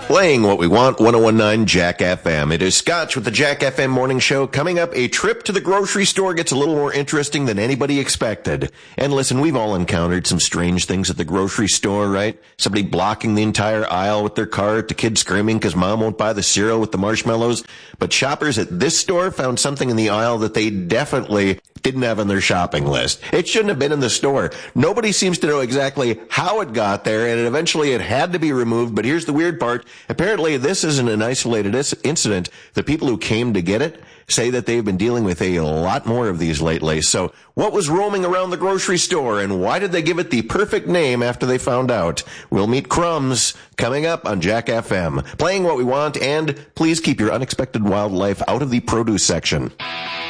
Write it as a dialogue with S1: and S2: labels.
S1: Playing what we want, 1019 Jack FM. It is Scotch with the Jack FM morning show. Coming up, a trip to the grocery store gets a little more interesting than anybody expected. And listen, we've all encountered some strange things at the grocery store, right? Somebody blocking the entire aisle with their cart, the kid screaming because mom won't buy the cereal with the marshmallows. But shoppers at this store found something in the aisle that they definitely didn't have on their shopping list. It shouldn't have been in the store. Nobody seems to know exactly how it got there, and eventually it had to be removed. But here's the weird part. Apparently, this isn't an isolated incident. The people who came to get it say that they've been dealing with a lot more of these lately. So what was roaming around the grocery store, and why did they give it the perfect name after they found out? We'll meet Crumbs coming up on Jack FM. Playing what we want, and please keep your unexpected wildlife out of the produce section.